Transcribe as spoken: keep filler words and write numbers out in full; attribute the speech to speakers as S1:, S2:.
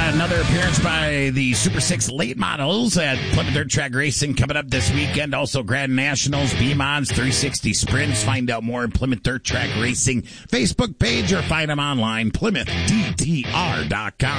S1: another appearance by the Super Six late models at Plymouth Dirt Track Racing coming up this weekend. Also, Grand Nationals, B-Mons, three sixty Sprints. Find out more at Plymouth Dirt Track Racing Facebook page or find them online, Plymouth D T R dot com.